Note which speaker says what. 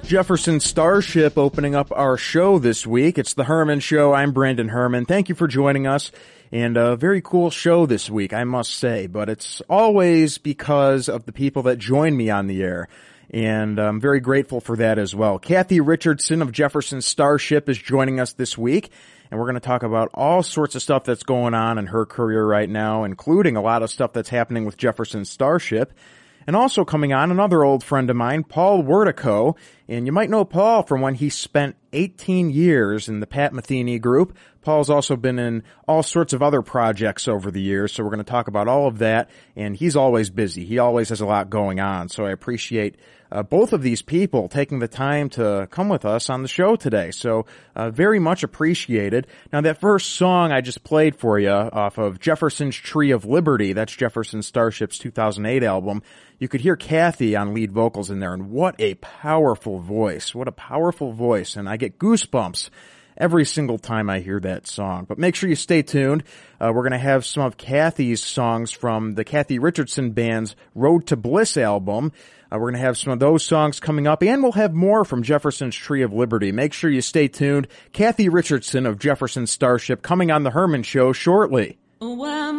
Speaker 1: Jefferson Starship opening up our show this week. It's the Herman Show. I'm Brandon Herman. Thank you for joining us. And a very cool show this week, I must say. But it's always because of the people that join me on the air. And I'm very grateful for that as well. Kathy Richardson of Jefferson Starship is joining us this week. And we're going to talk about all sorts of stuff that's going on in her career right now, including a lot of stuff that's happening with Jefferson Starship. And also coming on, another old friend of mine, Paul Wertico. And you might know Paul from when he spent 18 years in the Pat Metheny group. Paul's also been in all sorts of other projects over the years, so we're going to talk about all of that. And he's always busy. He always has a lot going on, so I appreciate both of these people taking the time to come with us on the show today. So very much appreciated. Now, that first song I just played for you off of Jefferson's Tree of Liberty, that's Jefferson Starship's 2008 album, you could hear Kathy on lead vocals in there, and what a powerful voice. What a powerful voice, and I get goosebumps every single time I hear that song. But make sure you stay tuned. We're going to have some of Kathy's songs from the Kathy Richardson Band's Road to Bliss album. We're going to have some of those songs coming up, and we'll have more from Jefferson's Tree of Liberty. Make sure you stay tuned. Kathy Richardson of Jefferson Starship coming on the Herman Show shortly.